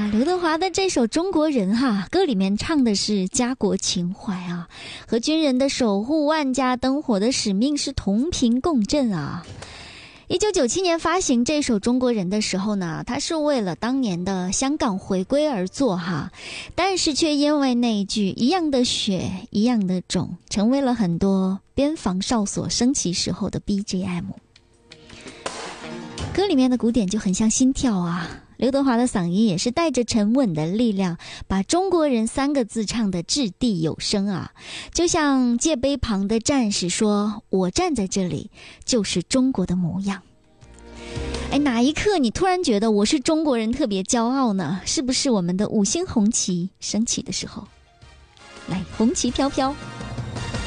刘德华的这首《中国人》歌里面唱的是家国情怀啊，和军人的守护万家灯火的使命是同频共振啊。1997年发行这首《中国人》的时候呢，它是为了当年的香港回归而作但是却因为那一句一样的血一样的种，成为了很多边防哨所升旗时候的 BGM。 歌里面的鼓点就很像心跳啊，刘德华的嗓音也是带着沉稳的力量，把中国人3个字唱得掷地有声啊，就像界碑旁的战士说，我站在这里就是中国的模样。哪一刻你突然觉得我是中国人特别骄傲呢？是不是我们的5星红旗升起的时候？来，红旗飘飘。